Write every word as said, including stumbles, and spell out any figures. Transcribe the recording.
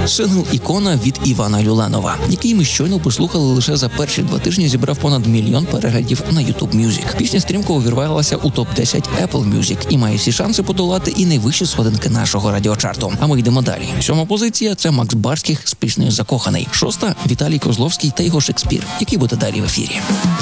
Сингл «Ікона» від Івана Люленова, який ми щойно послухали, лише за перші два тижні зібрав понад мільйон переглядів на YouTube Music. Пісня стрімко увірвалася у топ десять Apple Music і має всі шанси подолати і найвищі сходинки нашого радіочарту. А ми йдемо далі. Сьома позиція – це Макс Барських з піснею «Закоханий». Шоста – Віталій Козловський та його «Шекспір», який буде далі в ефірі.